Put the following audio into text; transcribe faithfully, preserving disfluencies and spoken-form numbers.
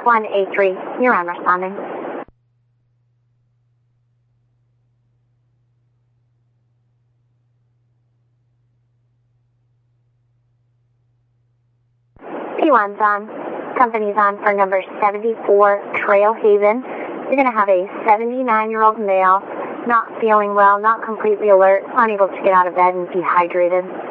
one eight three, you're on responding. P one's on. Company's on for number seventy-four, Trail Haven. You're going to have a seventy-nine-year-old male, not feeling well, not completely alert, unable to get out of bed and dehydrated.